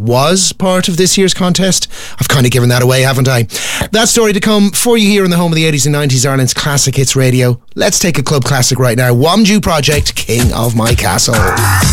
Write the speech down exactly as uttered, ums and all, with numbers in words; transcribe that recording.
was part of this year's contest. I've kind of given that away, haven't I? That story to come for you here in the home of the eighties and nineties, Ireland's Classic Hits Radio. Let's take a club classic right now. Wamju Project, King of My Castle.